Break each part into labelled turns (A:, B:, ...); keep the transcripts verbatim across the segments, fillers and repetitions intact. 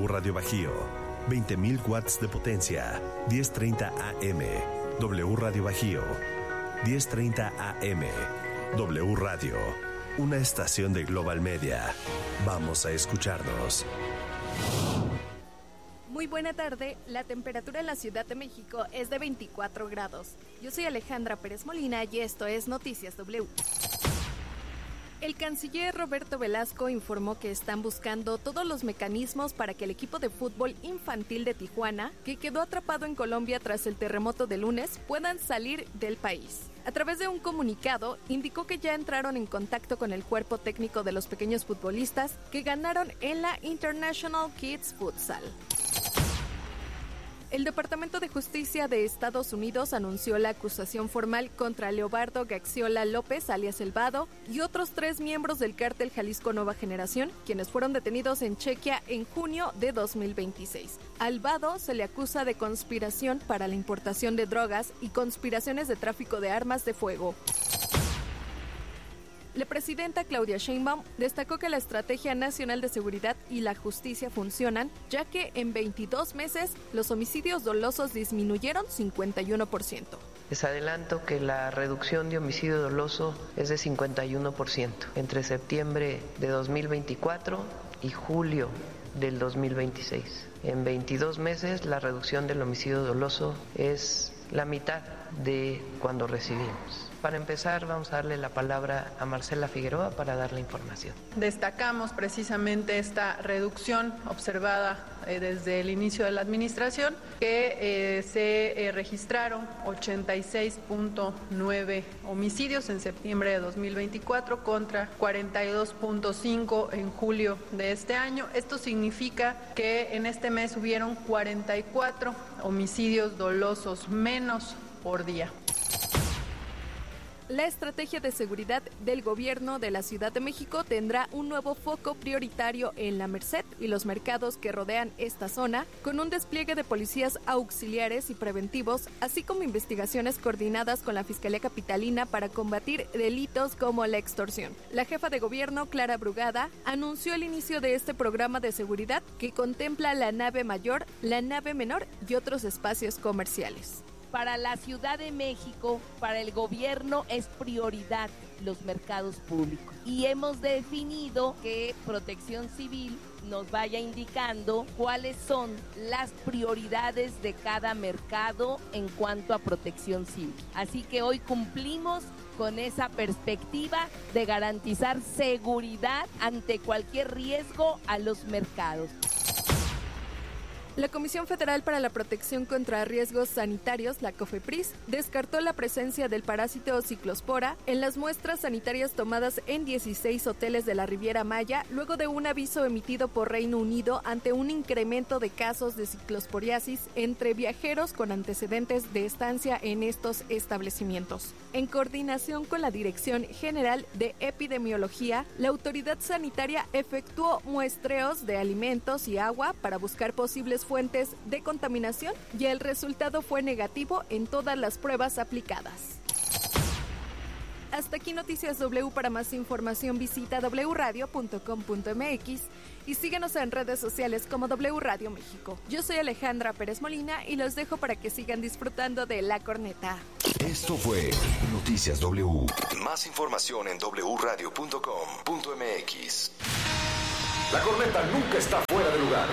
A: Radio Bajío, veinte mil watts de potencia, diez treinta A M. W Radio Bajío, diez treinta A M. W Radio, una estación de Global Media. Vamos a escucharnos.
B: Muy buena tarde, la temperatura en la Ciudad de México es de veinticuatro grados. Yo soy Alejandra Pérez Molina y esto es Noticias W. El canciller Roberto Velasco informó que están buscando todos los mecanismos para que el equipo de fútbol infantil de Tijuana, que quedó atrapado en Colombia tras el terremoto de lunes, puedan salir del país. A través de un comunicado, indicó que ya entraron en contacto con el cuerpo técnico de los pequeños futbolistas que ganaron en la International Kids Futsal. El Departamento de Justicia de Estados Unidos anunció la acusación formal contra Leobardo Gaxiola López, alias El Vado, y otros tres miembros del cártel Jalisco Nueva Generación, quienes fueron detenidos en Chequia en junio de dos mil veintiséis. Al Vado se le acusa de conspiración para la importación de drogas y conspiraciones de tráfico de armas de fuego. La presidenta Claudia Sheinbaum destacó que la Estrategia Nacional de Seguridad y la Justicia funcionan, ya que en veintidós meses los homicidios dolosos disminuyeron cincuenta y uno por ciento.
C: Les adelanto que la reducción de homicidio doloso es de cincuenta y uno por ciento entre septiembre de dos mil veinticuatro y julio del dos mil veintiséis. En veintidós meses la reducción del homicidio doloso es la mitad de cuando recibimos. Para empezar, vamos a darle la palabra a Marcela Figueroa para dar la información.
D: Destacamos precisamente esta reducción observada eh, desde el inicio de la administración, que eh, se eh, registraron ochenta y seis punto nueve homicidios en septiembre de dos mil veinticuatro contra cuarenta y dos punto cinco en julio de este año. Esto significa que en este mes hubieron cuarenta y cuatro homicidios dolosos menos por día.
B: La estrategia de seguridad del gobierno de la Ciudad de México tendrá un nuevo foco prioritario en la Merced y los mercados que rodean esta zona, con un despliegue de policías auxiliares y preventivos, así como investigaciones coordinadas con la Fiscalía Capitalina para combatir delitos como la extorsión. La jefa de gobierno, Clara Brugada, anunció el inicio de este programa de seguridad que contempla la nave mayor, la nave menor y otros espacios comerciales.
E: Para la Ciudad de México, para el gobierno es prioridad los mercados públicos. Y hemos definido que Protección Civil nos vaya indicando cuáles son las prioridades de cada mercado en cuanto a protección civil. Así que hoy cumplimos con esa perspectiva de garantizar seguridad ante cualquier riesgo a los mercados.
B: La Comisión Federal para la Protección contra Riesgos Sanitarios, la COFEPRIS, descartó la presencia del parásito ciclospora en las muestras sanitarias tomadas en dieciséis hoteles de la Riviera Maya, luego de un aviso emitido por Reino Unido ante un incremento de casos de ciclosporiasis entre viajeros con antecedentes de estancia en estos establecimientos. En coordinación con la Dirección General de Epidemiología, la autoridad sanitaria efectuó muestreos de alimentos y agua para buscar posibles fuentes de contaminación y el resultado fue negativo en todas las pruebas aplicadas. Hasta aquí Noticias W. Para más información visita doble u radio punto com punto m x y síguenos en redes sociales como W Radio México. Yo soy Alejandra Pérez Molina y los dejo para que sigan disfrutando de La Corneta.
A: Esto fue Noticias W. Más información en doble u radio punto com punto m x.
F: La corneta nunca está fuera de lugar.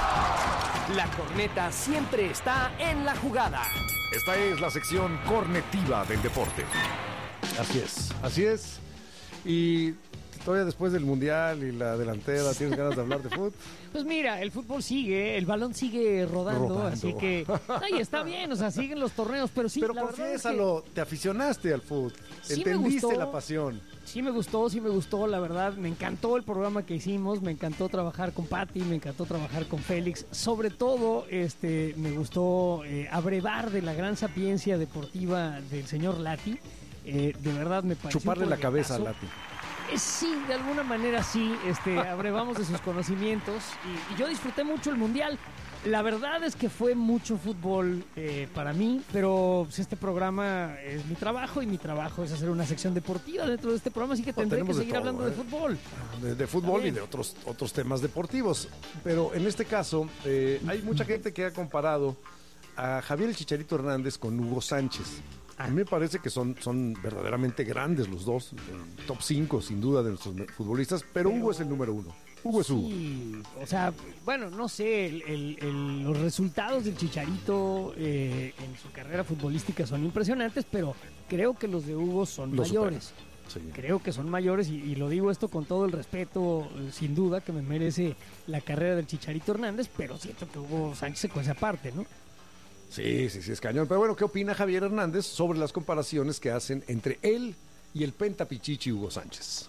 G: La corneta siempre está en la jugada.
F: Esta es la sección cornetiva del deporte.
H: Así es, así es. Y todavía después del Mundial y la delantera, ¿tienes ganas de hablar de fútbol?
I: Pues mira, el fútbol sigue, el balón sigue rodando, rodando. Así que ahí está bien, o sea, siguen los torneos, pero sí,
H: pero
I: la
H: confiésalo,
I: verdad es que
H: te aficionaste al fútbol,
I: sí,
H: entendiste la pasión.
I: Sí me gustó, sí me gustó, la verdad, me encantó el programa que hicimos, me encantó trabajar con Pati, me encantó trabajar con Félix, sobre todo este me gustó eh, abrevar de la gran sapiencia deportiva del señor Lati, eh, de verdad me pareció
H: chuparle la cabeza a Lati.
I: Eh, sí, de alguna manera sí, este, abrevamos de sus conocimientos y, y yo disfruté mucho el Mundial. La verdad es que fue mucho fútbol eh, para mí, pero pues, este programa es mi trabajo y mi trabajo es hacer una sección deportiva dentro de este programa, así que tendré no, que seguir todo, hablando ¿eh? de fútbol.
H: De, de fútbol y de otros, otros temas deportivos. Pero en este caso, eh, hay mucha gente que ha comparado a Javier el Chicharito Hernández con Hugo Sánchez. A mí me parece que son, son verdaderamente grandes los dos, top cinco sin duda de nuestros futbolistas, pero, pero Hugo es el número uno. Hugo es Hugo.
I: Sí, o sea, bueno, no sé, el, el, el, los resultados del Chicharito eh, en su carrera futbolística son impresionantes, pero creo que los de Hugo son los mayores. Sí. Creo que son mayores y, y lo digo esto con todo el respeto, sin duda, que me merece la carrera del Chicharito Hernández, pero siento que Hugo Sánchez se cuece aparte, ¿no?
H: Sí, sí, sí, es cañón. Pero bueno, ¿qué opina Javier Hernández sobre las comparaciones que hacen entre él y el pentapichichi Hugo Sánchez?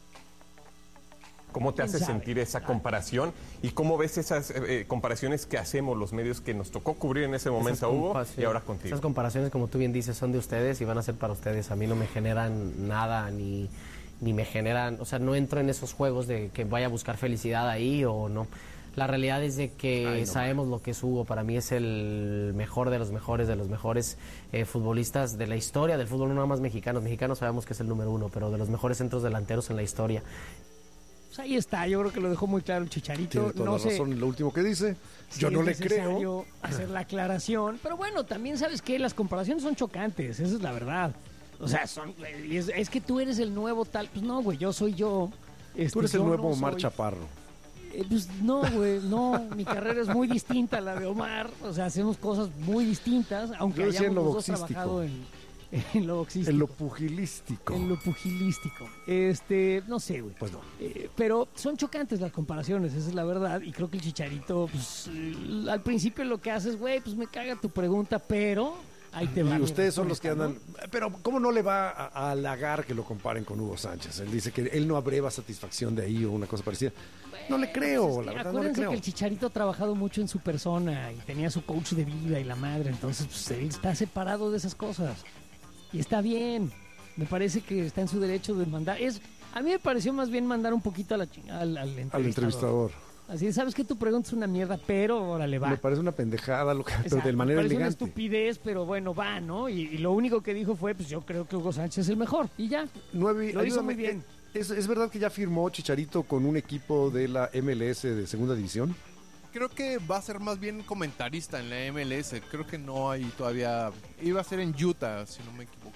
J: ¿Cómo te hace sentir esa comparación? ¿Y cómo ves esas eh, comparaciones que hacemos los medios que nos tocó cubrir en ese momento a Hugo y ahora contigo?
K: Esas comparaciones, como tú bien dices, son de ustedes y van a ser para ustedes. A mí no me generan nada, ni, ni me generan... O sea, no entro en esos juegos de que vaya a buscar felicidad ahí o no. La realidad es de que Ay, no, sabemos man. lo que es Hugo. Para mí es el mejor de los mejores, de los mejores eh, futbolistas de la historia del fútbol, no nada más mexicanos. Mexicanos sabemos que es el número uno, pero de los mejores centros delanteros en la historia.
I: Pues ahí está, yo creo que lo dejó muy claro el Chicharito.
H: Tiene toda
I: no
H: la
I: sé
H: razón en lo último que dice.
I: Si
H: yo no
I: es
H: le creo.
I: hacer la aclaración, pero bueno, también sabes que las comparaciones son chocantes, esa es la verdad. O sea, son, es, es que tú eres el nuevo tal, pues no, güey, yo soy yo.
H: Este, tú eres el nuevo no Omar soy... Chaparro.
I: Eh, pues no, güey, no, mi carrera es muy distinta a la de Omar, o sea, hacemos cosas muy distintas, aunque hayamos los dos trabajado en, en lo boxístico.
H: En lo pugilístico.
I: En lo pugilístico. Este, no sé, güey.
H: Pues no.
I: Eh, pero son chocantes las comparaciones, esa es la verdad, y creo que el Chicharito, pues, eh, al principio lo que hace es, güey, pues me caga tu pregunta, pero... Ahí te va.
H: Y ustedes son los que andan... ¿no? Pero ¿cómo no le va a, a halagar que lo comparen con Hugo Sánchez? Él dice que él no abreva satisfacción de ahí o una cosa parecida. Bueno, no le creo, pues es que, la verdad no le creo.
I: Que el Chicharito ha trabajado mucho en su persona y tenía su coach de vida y la madre, entonces pues, él está separado de esas cosas. Y está bien. Me parece que está en su derecho de mandar... Es, a mí me pareció más bien mandar un poquito a la chingada al, al entrevistador.
H: Al entrevistador.
I: Así, sabes que tu pregunta es una mierda, pero órale, va.
H: Me parece una pendejada, lo que,
I: Exacto,
H: pero de manera
I: me parece
H: elegante.
I: Una estupidez, pero bueno, va, ¿no? Y, y lo único que dijo fue, pues yo creo que Hugo Sánchez es el mejor. Y ya,
H: Nueve,
I: lo ayúdame, hizo muy bien.
H: ¿Es, ¿Es verdad que ya firmó Chicharito con un equipo de la M L S de segunda división?
L: Creo que va a ser más bien comentarista en la M L S. Creo que no hay todavía... Iba a ser en Utah, si no me equivoco,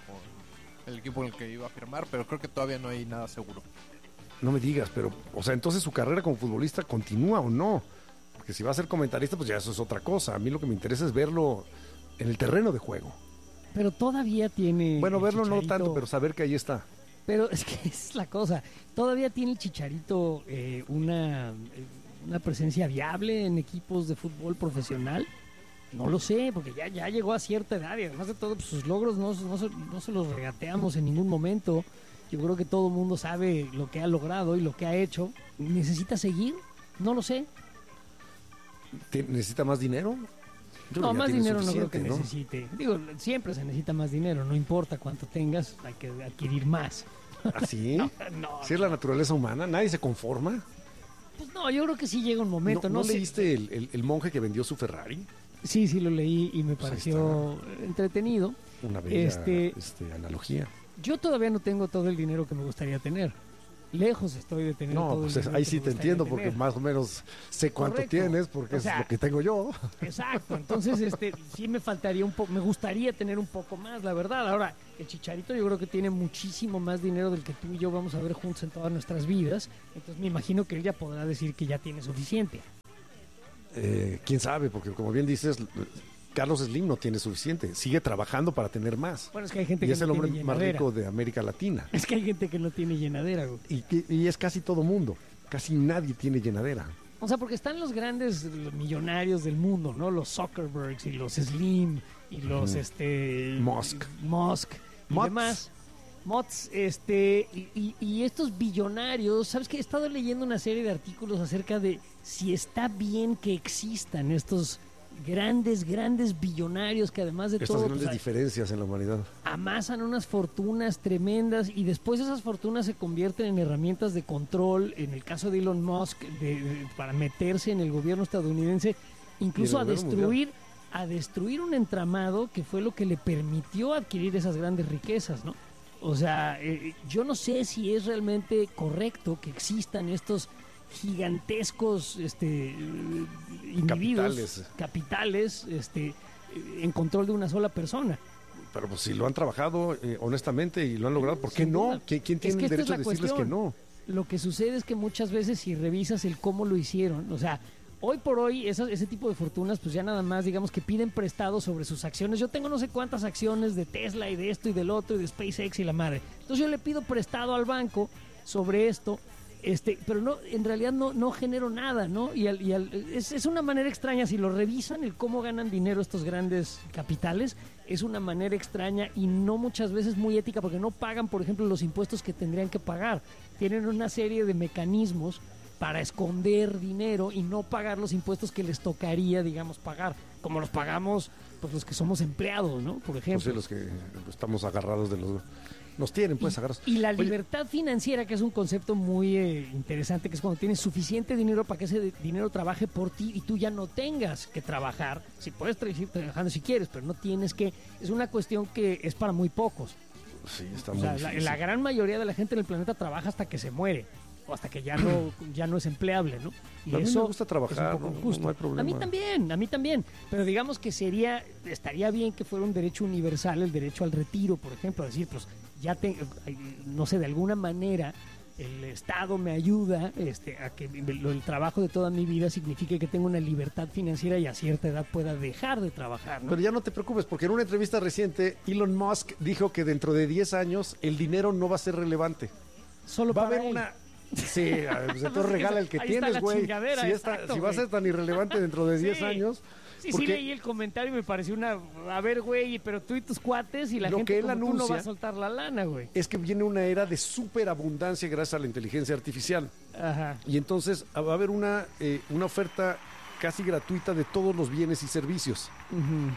L: el equipo en el que iba a firmar, pero creo que todavía no hay nada seguro.
H: No me digas, pero, o sea, entonces su carrera como futbolista continúa o no. Porque si va a ser comentarista, pues ya eso es otra cosa. A mí lo que me interesa es verlo en el terreno de juego.
I: Pero todavía tiene...
H: Bueno, verlo
I: Chicharito,
H: no tanto, pero saber que ahí está.
I: Pero es que es la cosa. Todavía tiene el Chicharito eh, una, una presencia viable en equipos de fútbol profesional. No lo sé, porque ya, ya llegó a cierta edad y además de todo, pues, sus logros no, no, se, no se los regateamos en ningún momento. Yo creo que todo el mundo sabe lo que ha logrado y lo que ha hecho. ¿Necesita seguir? No lo sé.
H: ¿Necesita más dinero?
I: No, más dinero no creo que ¿no? necesite. Digo, siempre se necesita más dinero. No importa cuánto tengas, hay que adquirir más.
H: ¿Así?
I: no, no,
H: ¿Sí es la naturaleza humana? ¿Nadie se conforma?
I: Pues no, yo creo que sí llega un momento.
H: ¿No,
I: ¿no,
H: ¿no leíste el, el, el monje que vendió su Ferrari?
I: Sí, sí lo leí y me pareció entretenido.
H: Una bella este, este, analogía.
I: Yo todavía no tengo todo el dinero que me gustaría tener. Lejos estoy de tener
H: no,
I: todo
H: pues
I: el dinero
H: ahí
I: que
H: sí
I: me
H: te entiendo
I: tener.
H: Porque más o menos sé cuánto
I: Correcto.
H: tienes porque o sea, es lo que tengo yo.
I: Exacto, entonces este sí me faltaría un poco, me gustaría tener un poco más, la verdad. Ahora, el Chicharito yo creo que tiene muchísimo más dinero del que tú y yo vamos a ver juntos en todas nuestras vidas. Entonces me imagino que él ya podrá decir que ya tiene suficiente.
H: Eh, quién sabe, porque como bien dices, Carlos Slim no tiene suficiente, sigue trabajando para tener más.
I: Bueno, es que hay gente
H: y
I: que
H: es
I: no
H: el hombre
I: tiene
H: más
I: llenadera.
H: rico de América Latina.
I: Es que hay gente que no tiene llenadera, güey.
H: Y, y es casi todo mundo, casi nadie tiene llenadera.
I: O sea, porque están los grandes los millonarios del mundo, ¿no? Los Zuckerbergs y los Slim y los mm. este
H: Musk,
I: Musk y
H: Mots.
I: demás. Mots, este, y, y, y estos billonarios, ¿sabes qué? He estado leyendo una serie de artículos acerca de si está bien que existan estos grandes, grandes billonarios que además de
H: Estas
I: todo...
H: grandes
I: pues,
H: diferencias en la humanidad.
I: amasan unas fortunas tremendas y después esas fortunas se convierten en herramientas de control, en el caso de Elon Musk, de, de, para meterse en el gobierno estadounidense, incluso a destruir, a destruir un entramado que fue lo que le permitió adquirir esas grandes riquezas, ¿no? O sea, eh, yo no sé si es realmente correcto que existan estos gigantescos este, individuos,
H: capitales,
I: capitales este, en control de una sola persona.
H: Pero pues si lo han trabajado eh, honestamente y lo han logrado, ¿por qué
I: Sin
H: no?
I: duda.
H: ¿Quién, quién
I: Es
H: tiene
I: que
H: el
I: esta
H: derecho
I: es
H: de
I: la
H: decirles
I: cuestión.
H: que no?
I: Lo que sucede es que muchas veces si revisas el cómo lo hicieron, o sea, hoy por hoy esas, ese tipo de fortunas pues ya nada más digamos que piden prestado sobre sus acciones. Yo tengo no sé cuántas acciones de Tesla y de esto y del otro y de SpaceX y la madre. Entonces yo le pido prestado al banco sobre esto, este, pero no, en realidad no, no genero nada, ¿no? Y, al, y al, es, es una manera extraña, si lo revisan, el cómo ganan dinero estos grandes capitales, es una manera extraña y no muchas veces muy ética, porque no pagan, por ejemplo, los impuestos que tendrían que pagar. Tienen una serie de mecanismos para esconder dinero y no pagar los impuestos que les tocaría, digamos, pagar, como los pagamos pues los que somos empleados, ¿no? Por ejemplo.
H: Pues sí, los que estamos agarrados de los... Nos tienen, pues,
I: y,
H: agarrados.
I: Y la
H: Oye,
I: libertad financiera, que es un concepto muy eh, interesante, que es cuando tienes suficiente dinero para que ese de- dinero trabaje por ti y tú ya no tengas que trabajar. Si puedes tra- seguir trabajando si quieres, pero no tienes que... Es una cuestión que es para muy pocos.
H: Sí, está
I: O
H: muy
I: sea, la,
H: difícil.
I: la gran mayoría de la gente en el planeta trabaja hasta que se muere o hasta que ya no ya no es empleable, ¿no? Y
H: A mí me
I: eso
H: gusta trabajar,
I: es un poco
H: no-
I: injusto.
H: no hay problema.
I: A mí también, a mí también. Pero digamos que sería estaría bien que fuera un derecho universal el derecho al retiro, por ejemplo, decir, pues ya te, no sé, de alguna manera el Estado me ayuda este, a que el, el trabajo de toda mi vida signifique que tengo una libertad financiera y a cierta edad pueda dejar de trabajar, ¿no?
H: Pero ya no te preocupes, porque en una entrevista reciente, Elon Musk dijo que dentro de diez años el dinero no va a ser relevante.
I: Solo
H: va a
I: para
H: haber
I: él.
H: una... Sí, a ver, pues entonces regala el que
I: Ahí está
H: tienes,
I: la
H: güey.
I: chingadera,
H: Si, está-
I: exacto,
H: si va a
I: güey.
H: ser tan irrelevante dentro de diez
I: Sí.
H: años...
I: Sí,
H: porque
I: sí leí el comentario y me pareció una... A ver, güey, pero tú y tus cuates y la
H: Lo
I: gente
H: que él
I: como tú no
H: anuncia-
I: va a soltar la lana, güey.
H: es que viene una era de superabundancia gracias a la inteligencia artificial.
I: Ajá.
H: Y entonces va a haber una, eh, una oferta casi gratuita de todos los bienes y servicios.
I: Ujú.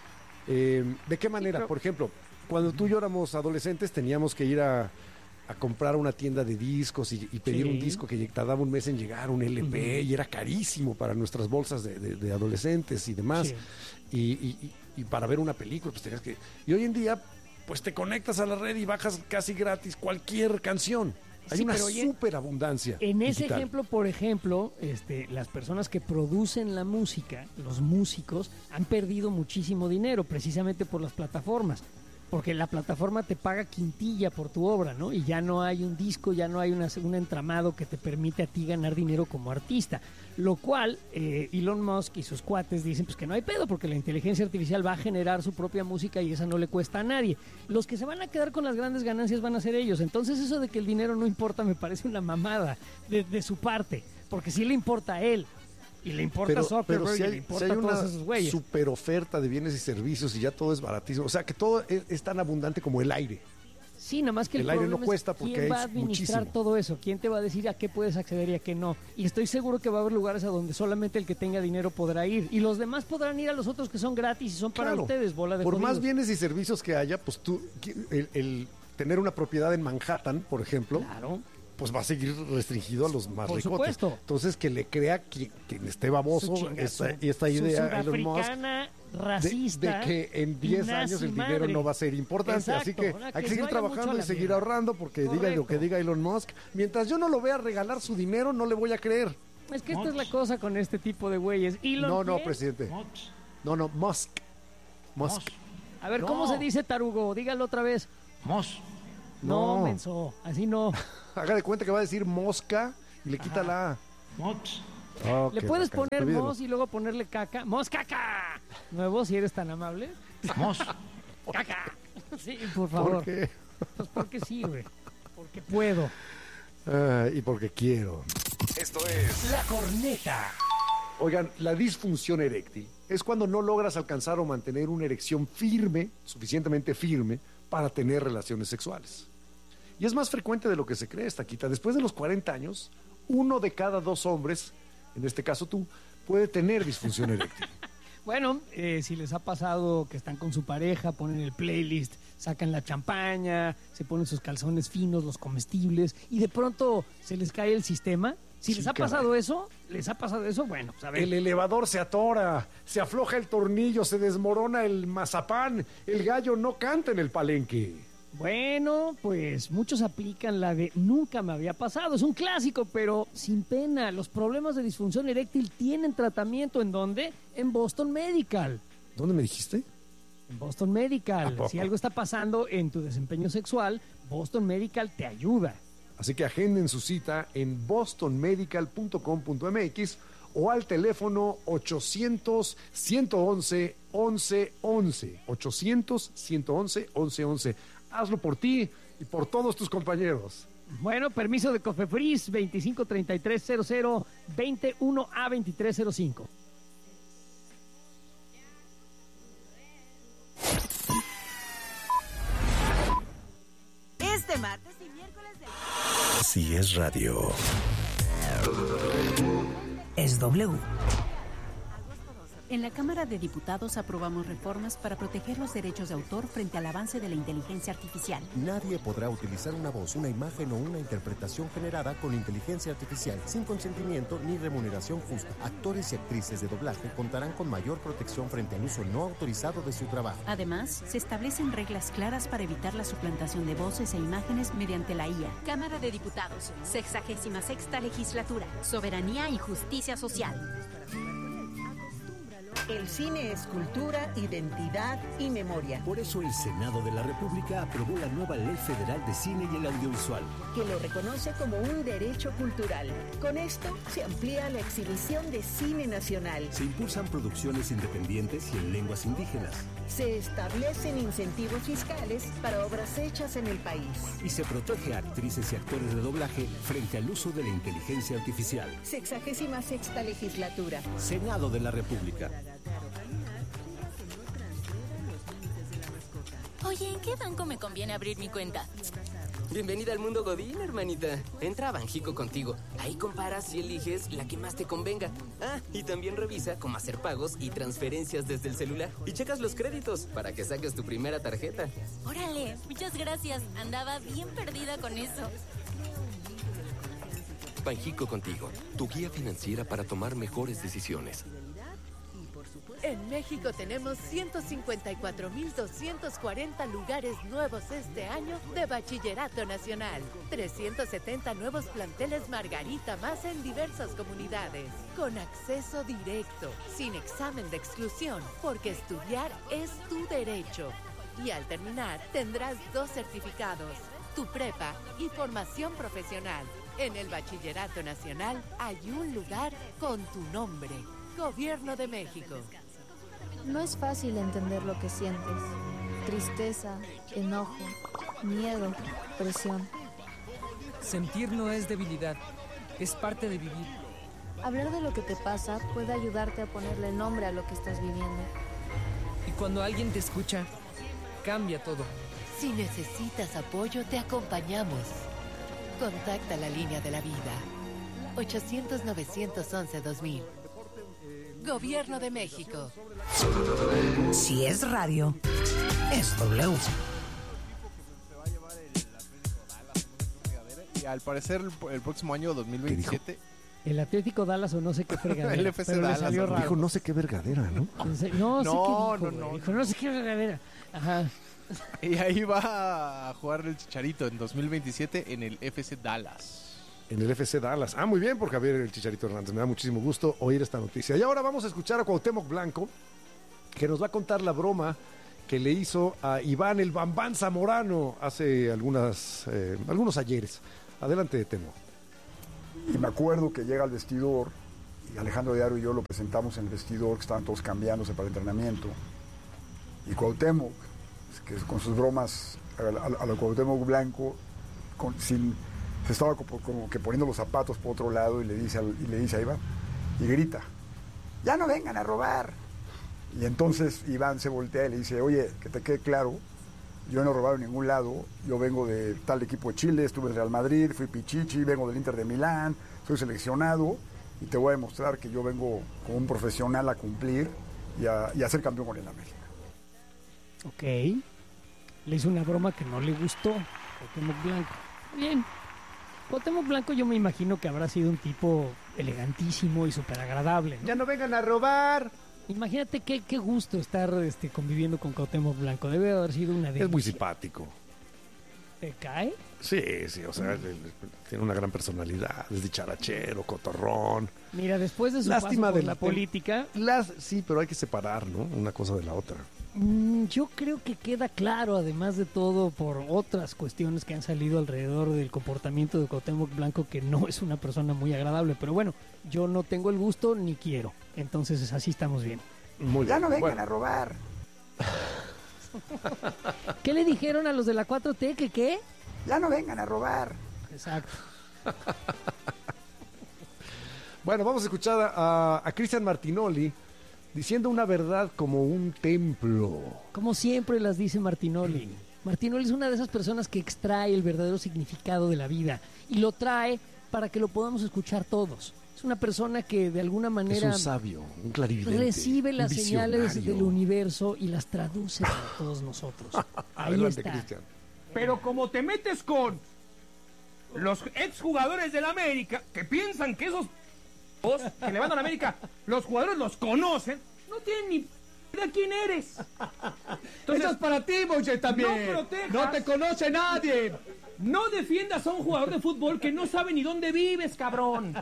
H: Eh, ¿De qué manera?
I: pero-
H: Por ejemplo, cuando tú y yo éramos adolescentes teníamos que ir a, a comprar a una tienda de discos y, y pedir
I: Sí.
H: un disco que tardaba un mes en llegar, un L P,
I: Ujú.
H: y era carísimo para nuestras bolsas de, de- de adolescentes y demás.
I: Sí.
H: Y, y- y- y para ver una película, pues tenías que... Y hoy en día, pues te conectas a la red y bajas casi gratis cualquier canción. Hay
I: Sí,
H: una
I: pero oye,
H: superabundancia.
I: En ese
H: digital.
I: ejemplo, por ejemplo, este, las personas que producen la música, los músicos, han perdido muchísimo dinero precisamente por las plataformas. Porque la plataforma te paga quintilla por tu obra, ¿no? Y ya no hay un disco, ya no hay una, un entramado que te permite a ti ganar dinero como artista. Lo cual, eh, Elon Musk y sus cuates dicen pues que no hay pedo, porque la inteligencia artificial va a generar su propia música y esa no le cuesta a nadie. Los que se van a quedar con las grandes ganancias van a ser ellos. Entonces eso de que el dinero no importa me parece una mamada de, de su parte, porque sí le importa a él. Y le importa a Zuckerberg
H: si
I: y
H: hay,
I: le importa
H: si hay
I: a todos
H: una
I: esos güeyes.
H: super oferta de bienes y servicios y ya todo es baratísimo. O sea, que todo es, es tan abundante como el aire.
I: Sí, nada más que el,
H: El aire no
I: problema es
H: cuesta porque
I: ¿quién va a
H: es
I: administrar
H: muchísimo.
I: todo eso? ¿Quién te va a decir a qué puedes acceder y a qué no? Y estoy seguro que va a haber lugares a donde solamente el que tenga dinero podrá ir. Y los demás podrán ir a los otros que son gratis y son para
H: Claro.
I: ustedes, bola de
H: Por más
I: jodidos.
H: bienes y servicios que haya, pues tú, el, el tener una propiedad en Manhattan, por ejemplo,
I: Claro.
H: pues va a seguir restringido a los más
I: Por
H: ricotes.
I: supuesto.
H: Entonces, que le crea quien, quien esté baboso
I: Su chingazo.
H: esta, esta
I: Su
H: idea a Elon Musk
I: sudafricana,
H: de,
I: racista,
H: de que en
I: y
H: diez
I: nazi
H: años el
I: madre.
H: dinero no va a ser importante. Así
I: Exacto.
H: que
I: Ahora
H: hay
I: que
H: que
I: se
H: seguir
I: vaya mucho a
H: trabajando y
I: la
H: seguir
I: mierda.
H: ahorrando porque diga lo
I: Correcto.
H: que diga Elon Musk. Mientras yo no lo vea regalar su dinero, no le voy a creer.
I: Es que esta es la cosa con este tipo de güeyes. Elon,
H: No, no,
I: ¿quién?
H: presidente. No, no, Musk. Musk.
I: A ver,
H: No.
I: ¿cómo se dice tarugo? Dígalo otra vez.
M: Mos.
I: No,
H: No.
I: menso. Así no.
H: Haga de cuenta que va a decir mosca y le quita la A.
M: Mots.
H: Oh,
I: Le
H: qué
I: puedes
H: bacán.
I: poner
H: Olvídelo.
I: mos y luego ponerle caca. ¡Mos caca! Nuevo, si eres tan amable.
M: Mos.
I: ¡Caca! Sí, por favor.
H: ¿Por qué?
I: Pues porque sí, güey. Porque puedo.
H: Ah, y porque quiero.
F: Esto es
G: La Corneta.
H: Oigan, la disfunción eréctil es cuando no logras alcanzar o mantener una erección firme, suficientemente firme, para tener relaciones sexuales. Y es más frecuente de lo que se cree, Taquita. Después de los cuarenta años, uno de cada dos hombres, en este caso tú, puede tener disfunción eréctil.
I: Bueno, eh, si les ha pasado que están con su pareja, ponen el playlist, sacan la champaña, se ponen sus calzones finos, los comestibles, y de pronto se les cae el sistema. Si
H: Sí,
I: les ha
H: caray.
I: pasado eso, les ha pasado eso, bueno, pues a ver.
H: El elevador se atora, se afloja el tornillo, se desmorona el mazapán, el gallo no canta en el palenque.
I: Bueno, pues muchos aplican la de nunca me había pasado. Es un clásico, pero sin pena. Los problemas de disfunción eréctil tienen tratamiento. ¿En dónde? En Boston Medical.
H: ¿Dónde me dijiste?
I: En Boston Medical.
H: ¿A poco?
I: Si algo está pasando en tu desempeño sexual, Boston Medical te ayuda.
H: Así que agenden su cita en boston medical punto com punto m x o al teléfono ochocientos, ciento once, once once. ochocientos, ciento once, once once. Hazlo por ti y por todos tus compañeros.
I: Bueno, permiso de Cofepris veinticinco treinta y tres cero cero veintiuno a veintitrés cero cinco.
M: Este martes y miércoles de...
A: Si es radio.
M: Es W. En la Cámara de Diputados aprobamos reformas para proteger los derechos de autor frente al avance de la inteligencia artificial.
N: Nadie podrá utilizar una voz, una imagen o una interpretación generada con inteligencia artificial sin consentimiento ni remuneración justa. Actores y actrices de doblaje contarán con mayor protección frente al uso no autorizado de su trabajo.
M: Además, se establecen reglas claras para evitar la suplantación de voces e imágenes mediante la I A.
O: Cámara de Diputados, sexagésima sexta legislatura, soberanía y justicia social.
P: El cine es cultura, identidad y memoria.
Q: Por eso el Senado de la República aprobó la nueva Ley Federal de Cine y el Audiovisual,
P: que lo reconoce como un derecho cultural. Con esto se amplía la exhibición de cine nacional.
Q: se impulsan producciones independientes y en lenguas indígenas,
P: Se establecen incentivos fiscales para obras hechas en el país.
Q: y se protege a actrices y actores de doblaje frente al uso de la inteligencia artificial.
P: Sexagésima sexta legislatura.
Q: Senado de la República.
O: Oye, ¿en qué banco me conviene abrir mi cuenta?
R: Bienvenida al mundo Godín, hermanita. Entra a Banjico contigo. Ahí comparas y eliges la que más te convenga. Ah, y también revisa cómo hacer pagos y transferencias desde el celular. Y checas los créditos para que saques tu primera tarjeta.
O: Órale, muchas gracias. Andaba bien perdida con eso.
S: Banjico contigo, tu guía financiera para tomar mejores decisiones.
T: En México tenemos ciento cincuenta y cuatro mil doscientos cuarenta lugares nuevos este año de Bachillerato Nacional. trescientos setenta nuevos planteles Margarita más en diversas comunidades. Con acceso directo, sin examen de exclusión, porque estudiar es tu derecho. Y al terminar tendrás dos certificados, tu prepa y formación profesional. En el Bachillerato Nacional hay un lugar con tu nombre. Gobierno de México.
U: No es fácil entender lo que sientes. Tristeza, enojo, miedo, presión.
V: Sentir no es debilidad, es parte de vivir.
U: Hablar de lo que te pasa puede ayudarte a ponerle nombre a lo que estás viviendo.
V: Y cuando alguien te escucha, cambia todo.
T: Si necesitas apoyo, te acompañamos. Contacta la línea de la vida. ochocientos, novecientos once, dos mil. Gobierno de México.
M: Si es radio, es W.
L: Y al parecer el, el próximo año dos mil veintisiete
I: El Atlético Dallas o no sé qué fregadera.
L: El F C
I: pero le
L: Dallas,
I: salió
L: ¿no?
I: raro.
H: Dijo no sé qué vergadera, ¿no?
I: No,
L: No,
I: sé qué
L: no,
I: dijo,
L: no.
I: güey. Dijo, no sé qué fregadera. Ajá.
L: Y ahí va a jugar el Chicharito en dos mil veintisiete en el F C Dallas.
H: En el F C Dallas. Ah, muy bien, por Javier el Chicharito Hernández. Me da muchísimo gusto oír esta noticia. Y ahora vamos a escuchar a Cuauhtémoc Blanco, que nos va a contar la broma que le hizo a Iván el Bambán Zamorano hace algunas, eh, algunos ayeres. Adelante, Temo.
W: Y me acuerdo que llega al vestidor y Alejandro Diaro y yo lo presentamos en el vestidor, que estaban todos cambiándose para el entrenamiento. Y Cuauhtémoc, que con sus bromas a, a, a lo Cuauhtémoc Blanco, con, sin, se estaba como, como que poniendo los zapatos por otro lado y le dice, al, y le dice a Iván, y grita, ¡ya no vengan a robar! Y entonces Iván se voltea y le dice, oye, que te quede claro, yo no he robado en ningún lado, yo vengo de tal equipo de Chile, estuve en Real Madrid, fui Pichichi, vengo del Inter de Milán, soy seleccionado y te voy a demostrar que yo vengo como un profesional a cumplir y a, y a ser campeón con el América.
I: Ok. Le hizo una broma que no le gustó. Cuauhtémoc Blanco. Bien. Cuauhtémoc Blanco yo me imagino que habrá sido un tipo elegantísimo y súper agradable, ¿no?
H: Ya no vengan a robar.
I: Imagínate qué, qué gusto estar este, conviviendo con Cuauhtémoc Blanco. Debe haber sido una delicia.
H: Es muy simpático.
I: ¿Te cae?
H: Sí, sí, o sea, él, él, tiene una gran personalidad, es dicharachero, cotorrón.
I: Mira, después de su
H: Lástima
I: paso por
H: de
I: la política...
H: Las, sí, pero hay que separar, ¿no? Una cosa de la otra.
I: Mmm, yo creo que queda claro, además de todo, por otras cuestiones que han salido alrededor del comportamiento de Cuauhtémoc Blanco, que no es una persona muy agradable. Pero bueno, yo no tengo el gusto ni quiero. Entonces así estamos bien.
H: Muy
W: ya
H: bien.
W: no vengan
H: Bueno.
W: a robar.
I: ¿Qué le dijeron a los de la cuatro T? ¿Que qué?
W: Ya no vengan a robar.
I: Exacto.
H: Bueno, vamos a escuchar a, a Cristian Martinoli diciendo una verdad como un templo.
I: Como siempre las dice Martinoli. Martinoli es una de esas personas que extrae el verdadero significado de la vida y lo trae para que lo podamos escuchar todos. Es una persona que de alguna manera
H: es un sabio, un clarividente,
I: recibe las
H: un
I: señales
H: visionario
I: del universo y las traduce para todos nosotros. Ahí
H: Adelante,
I: está.
H: Cristian.
C: Pero como te metes con los exjugadores del América, que piensan que esos que le van a la América, los jugadores los conocen, no tienen ni idea quién eres. Entonces,
D: Eso es para ti, Moisés, también.
C: No protejas.
D: No te conoce nadie.
C: No defiendas a un jugador de fútbol que no sabe ni dónde vives, cabrón.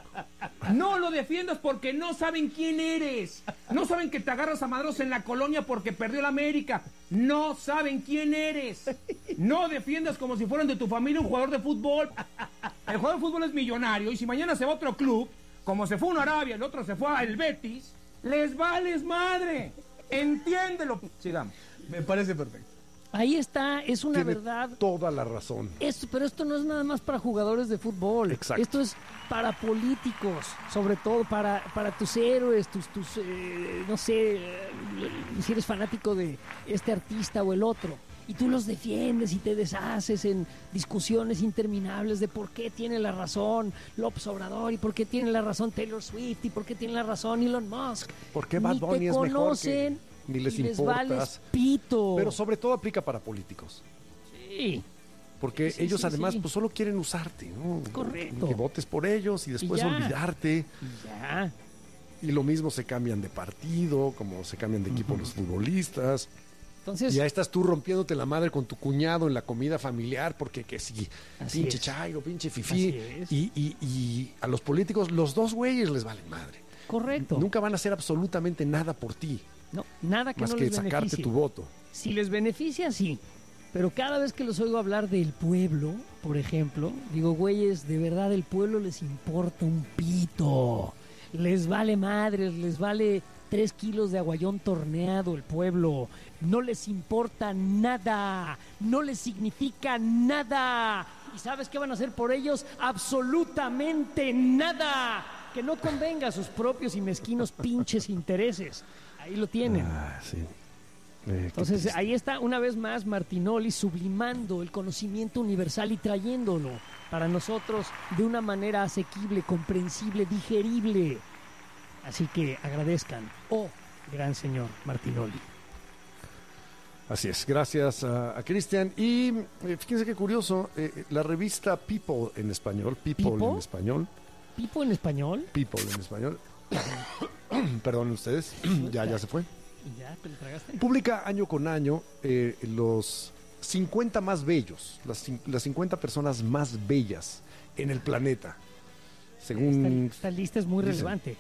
C: No lo defiendas porque no saben quién eres. No saben que te agarras a madros en la colonia porque perdió la América. No saben quién eres. No defiendas como si fueran de tu familia un jugador de fútbol. El jugador de fútbol es millonario y si mañana se va a otro club, como se fue a un Arabia, el otro se fue al Betis, les vales madre. Entiéndelo. Sigamos.
D: Me parece perfecto.
I: Ahí está, es una
H: Tiene
I: verdad.
H: toda la razón.
I: Esto, pero esto no es nada más para jugadores de fútbol.
H: Exacto.
I: Esto es para políticos, sobre todo para, para tus héroes, tus, tus eh, no sé, eh, si eres fanático de este artista o el otro. Y tú los defiendes y te deshaces en discusiones interminables de por qué tiene la razón López Obrador y por qué tiene la razón Taylor Swift y por qué tiene la razón Elon Musk.
H: ¿Por qué Bad
I: Ni
H: Bunny
I: te
H: es mejor que-
I: conocen
H: Ni les
I: y les
H: importas.
I: vales pito.
H: Pero sobre todo aplica para políticos.
I: Sí.
H: Porque
I: Sí,
H: ellos
I: sí,
H: además
I: sí.
H: pues solo quieren usarte, ¿no?
I: Correcto.
H: Que votes por ellos y después
I: Y ya.
H: olvidarte.
I: Ya.
H: Y lo mismo se cambian de partido, como se cambian de equipo los futbolistas.
I: Entonces,
H: Y ya estás tú rompiéndote la madre con tu cuñado en la comida familiar, porque que sí,
I: Así
H: pinche
I: es.
H: chairo, pinche fifí.
I: Así es.
H: Y, y, y a los políticos, los dos güeyes les valen madre.
I: correcto.
H: Nunca van a hacer absolutamente nada por ti,
I: No, nada que
H: más
I: no
H: que
I: les
H: sacarte
I: beneficie.
H: tu voto.
I: Si les beneficia, sí. Pero cada vez que los oigo hablar del pueblo, por ejemplo, digo, güeyes, de verdad el pueblo les importa un pito. Les vale madres, les vale tres kilos de aguayón torneado el pueblo. No les importa nada. No les significa nada. ¿Y sabes qué van a hacer por ellos? Absolutamente nada. Que no convenga a sus propios y mezquinos pinches intereses. Ahí lo tienen.
H: Ah, sí. Eh,
I: Entonces ahí está una vez más Martinoli sublimando el conocimiento universal y trayéndolo para nosotros de una manera asequible, comprensible, digerible. Así que agradezcan, oh gran señor Martinoli.
H: Así es, gracias a, a Cristian. Y eh, fíjense qué curioso, eh, la revista People en español, People,
I: ¿People?
H: en español,
I: ¿Pipo en español?
H: People en español, perdonen ustedes, ya, ya se fue.
I: ¿Ya te lo tragaste?
H: Publica año con año eh, los cincuenta más bellos, las, cin- las cincuenta personas más bellas en el planeta, según
I: Esta, esta lista es muy
H: dicen.
I: relevante.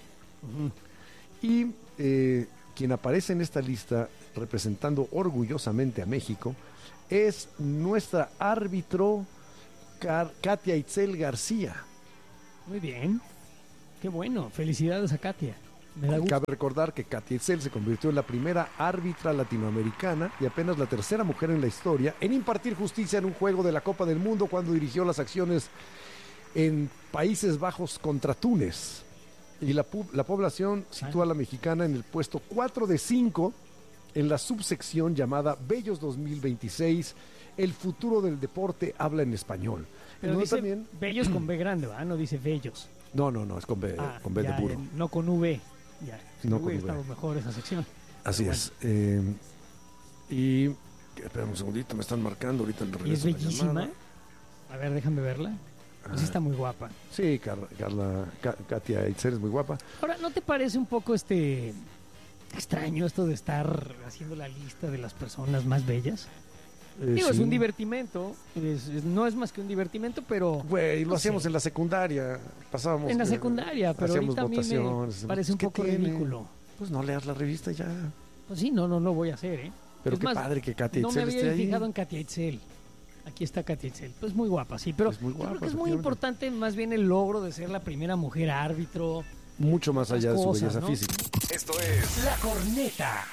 H: Y eh, quien aparece en esta lista representando orgullosamente a México es nuestra árbitro Car- Katia Itzel García.
I: Muy bien. Qué bueno. Felicidades a Katia. Me da gusto.
H: Cabe recordar que Katia Itzel se convirtió en la primera árbitra latinoamericana y apenas la tercera mujer en la historia en impartir justicia en un juego de la Copa del Mundo cuando dirigió las acciones en Países Bajos contra Túnez. Y la, pu- la población sitúa a la mexicana en el puesto cuatro de cinco en la subsección llamada Bellos dos mil veintiséis. El futuro del deporte habla en español.
I: Pero
H: En donde
I: dice
H: también-
I: bellos con B grande, ¿verdad? No dice bellos.
H: No, no, no, es con B,
I: Ah,
H: con B
I: ya,
H: de puro.
I: ya, no con V. Ya,
H: No
I: hubiera
H: con V.
I: estado mejor esa sección.
H: Así
I: Bueno.
H: es. Eh, y espera un segundito, me están marcando ahorita en
I: Y es
H: regreso la
I: bellísima.
H: llamada.
I: A ver, déjame verla. Pues sí está muy guapa.
H: Sí, Carla, Carla Ka- Katia Itzel es muy guapa.
I: Ahora, ¿no te parece un poco este extraño esto de estar haciendo la lista de las personas más bellas?
H: Eh,
I: Digo, es
H: sí.
I: un divertimento, es- es- no es más que un divertimento, pero...
H: Güey, lo
I: no
H: hacíamos
I: sé.
H: en la secundaria, pasábamos...
I: En la
H: eh,
I: secundaria, pero
H: hacíamos
I: ahorita a mí me
H: votaciones.
I: parece un
H: ¿Qué
I: poco
H: tiene?
I: ridículo.
H: Pues no leas la revista ya.
I: Pues sí, no, no lo voy a hacer, ¿eh?
H: Pero
I: Es
H: qué
I: más,
H: padre que Katia
I: no me
H: Itzel
I: había
H: esté ahí.
I: fijado en Katia Itzel. Aquí está Katia Itzel. Pues muy guapa, sí, pero
H: Es muy
I: yo
H: guapa,
I: creo que es muy
H: efectivamente.
I: importante más bien el logro de ser la primera mujer árbitro.
H: Mucho más allá de su
I: cosas,
H: belleza
I: ¿no?
H: física.
F: Esto es
V: La Corneta.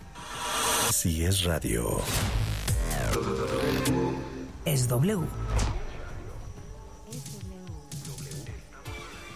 A: Si es radio.
B: Es W.